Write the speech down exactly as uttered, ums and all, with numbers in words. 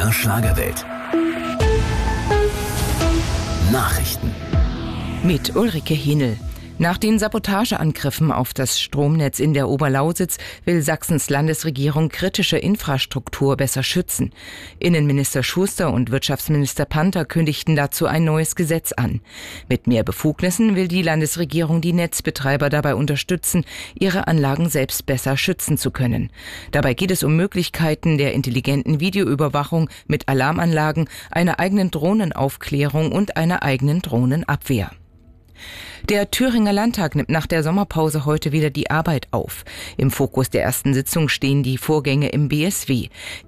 der Schlagerwelt. Nachrichten. Mit Ulrike Hinel. Nach den Sabotageangriffen auf das Stromnetz in der Oberlausitz will Sachsens Landesregierung kritische Infrastruktur besser schützen. Innenminister Schuster und Wirtschaftsminister Panther kündigten dazu ein neues Gesetz an. Mit mehr Befugnissen will die Landesregierung die Netzbetreiber dabei unterstützen, ihre Anlagen selbst besser schützen zu können. Dabei geht es um Möglichkeiten der intelligenten Videoüberwachung mit Alarmanlagen, einer eigenen Drohnenaufklärung und einer eigenen Drohnenabwehr. Der Thüringer Landtag nimmt nach der Sommerpause heute wieder die Arbeit auf. Im Fokus der ersten Sitzung stehen die Vorgänge im B S W.